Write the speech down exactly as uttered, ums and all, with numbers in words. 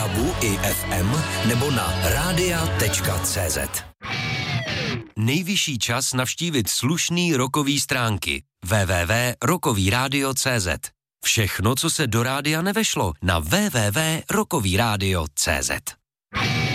Abu i F M nebo na radia tečka cé zet. Nejvyšší čas navštívit slušný rockový stránky w w w tečka rockový rádio tečka cé zet. Všechno, co se do rádia nevešlo, na w w w tečka rockový rádio tečka cé zet.